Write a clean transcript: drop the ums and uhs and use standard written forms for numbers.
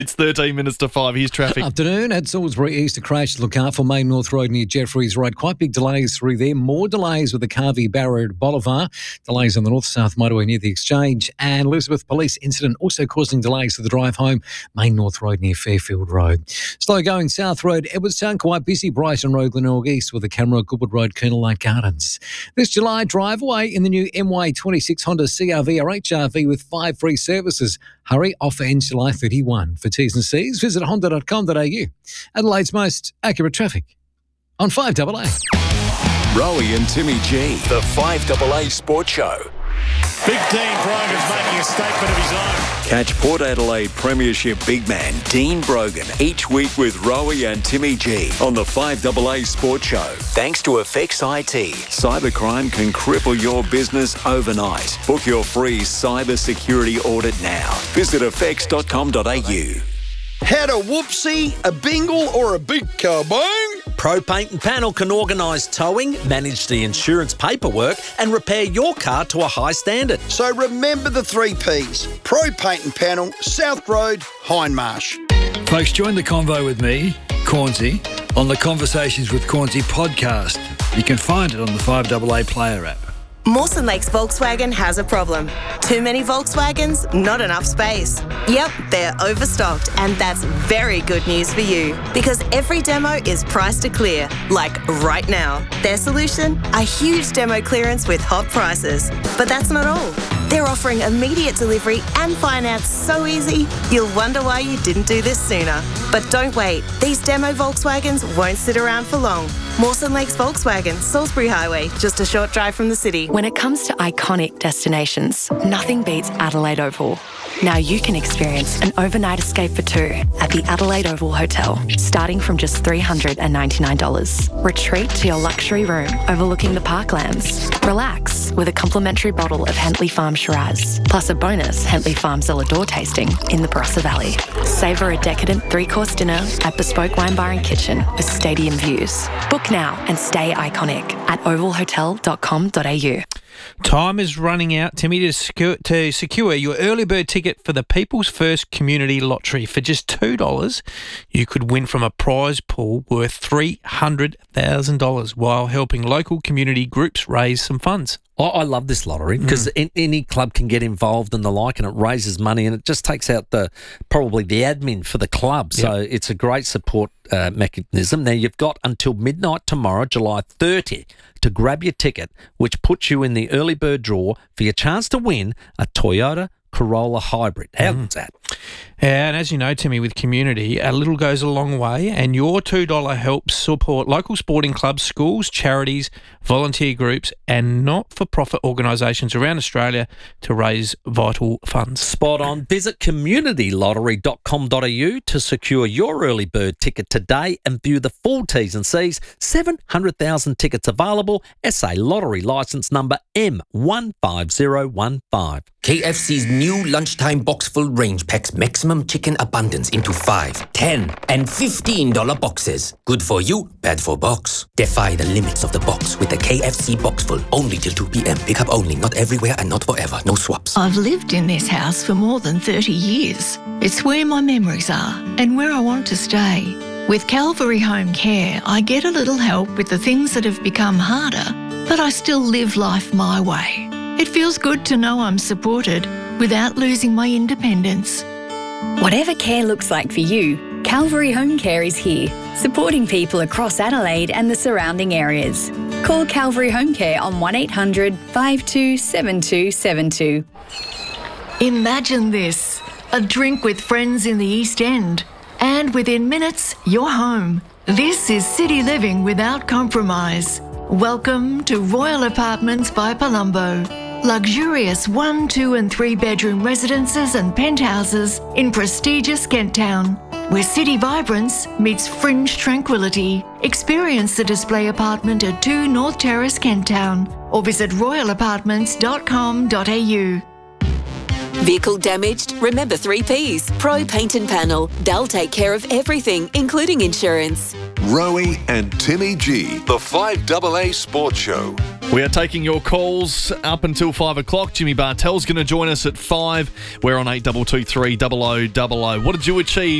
It's 13 minutes to 5. Here's traffic. Afternoon at Salisbury East, a crash to look out for Main North Road near Jeffreys Road. Quite big delays through there. More delays with the Carvey Barrow Boulevard. Delays on the north-south motorway near the Exchange. And Elizabeth police incident also causing delays to the drive home. Main North Road near Fairfield Road. Slow going South Road, Edwardstown. Quite busy. Brighton Road, Glenelg East with the camera. Goodwood Road, Colonel Light Gardens. This July, drive away in the new MY26 Honda CRV or HRV with 5 free services. Hurry, offer ends July 31. For T's and C's, visit honda.com.au. Adelaide's most accurate traffic on 5AA. Rowie and Timmy G, the 5AA Sports Show. Big Dean Brogan's making a statement of his own. Catch Port Adelaide Premiership big man Dean Brogan each week with Rowie and Timmy G on the 5AA Sports Show. Thanks to Effects IT. Cybercrime can cripple your business overnight. Book your free cyber security audit now. Visit effects.com.au. Had a whoopsie, a bingle or a big kaboom? Pro Paint and Panel can organise towing, manage the insurance paperwork and repair your car to a high standard. So remember the 3 Ps. Pro Paint and Panel, South Road, Hindmarsh. Folks, join the convo with me, Cornsey, on the Conversations with Cornsey podcast. You can find it on the 5AA Player app. Mawson Lakes Volkswagen has a problem. Too many Volkswagens, not enough space. Yep, they're overstocked, and that's very good news for you because every demo is priced to clear, like right now. Their solution? A huge demo clearance with hot prices. But that's not all. They're offering immediate delivery and finance so easy, you'll wonder why you didn't do this sooner. But don't wait. These demo Volkswagens won't sit around for long. Mawson Lakes Volkswagen, Salisbury Highway, just a short drive from the city. When it comes to iconic destinations, nothing beats Adelaide Oval. Now you can experience an overnight escape for 2 at the Adelaide Oval Hotel, starting from just $399. Retreat to your luxury room overlooking the parklands. Relax with a complimentary bottle of Hentley Farm Shiraz, plus a bonus Hentley Farm Zellador tasting in the Barossa Valley. Savour a decadent 3-course dinner at Bespoke Wine Bar and Kitchen with stadium views. Book now and stay iconic at ovalhotel.com.au. Time is running out, Timmy, to secure your early bird ticket for the People's First Community Lottery. For just $2, you could win from a prize pool worth $300,000 while helping local community groups raise some funds. I love this lottery because any club can get involved and the like, and it raises money and it just takes out probably the admin for the club. So it's a great support mechanism. Now, you've got until midnight tomorrow, July 30, to grab your ticket, which puts you in the early bird draw for your chance to win a Toyota Corolla Hybrid. How's that? And as you know, Timmy, with community, a little goes a long way, and your $2 helps support local sporting clubs, schools, charities, volunteer groups and not-for-profit organisations around Australia to raise vital funds. Spot on. Visit communitylottery.com.au to secure your early bird ticket today and view the full T's and C's. 700,000 tickets available. SA Lottery licence number M15015. KFC's new lunchtime box full range packs maximum chicken abundance into 5, 10 and $15 boxes. Good for you, bad for box. Defy the limits of the box with the KFC box full. Only till 2 p.m. Pick up only, not everywhere and not forever. No swaps. I've lived in this house for more than 30 years. It's where my memories are and where I want to stay. With Calvary Home Care, I get a little help with the things that have become harder, but I still live life my way. It feels good to know I'm supported without losing my independence. Whatever care looks like for you, Calvary Home Care is here, supporting people across Adelaide and the surrounding areas. Call Calvary Home Care on 1800 527272. Imagine this, a drink with friends in the East End, and within minutes, you're home. This is city living without compromise. Welcome to Royal Apartments by Palumbo. Luxurious 1, 2 and 3 bedroom residences and penthouses in prestigious Kent Town, where city vibrance meets fringe tranquility. Experience the display apartment at 2 North Terrace, Kent Town, or visit royalapartments.com.au. Vehicle damaged? Remember 3 Ps. Pro Paint and Panel. They'll take care of everything, including insurance. Rowie and Timmy G, the 5AA Sports Show. We are taking your calls up until 5 o'clock. Jimmy Bartell's going to join us at 5. We're on 8223 0000. What did you achieve